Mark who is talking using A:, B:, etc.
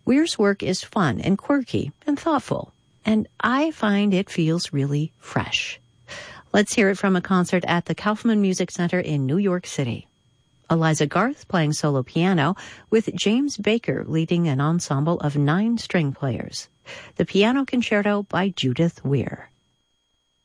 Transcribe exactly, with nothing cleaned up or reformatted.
A: Weir's work is fun and quirky and thoughtful, and I find it feels really fresh. Let's hear it from a concert at the Kaufman Music Center in New York City. Eliza Garth playing solo piano, with James Baker leading an ensemble of nine string players. The Piano Concerto by Judith Weir.